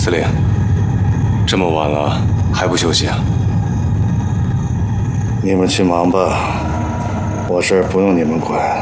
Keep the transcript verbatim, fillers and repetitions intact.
司令，这么晚了还不休息啊？ 你们去忙吧，我这儿不用你们管。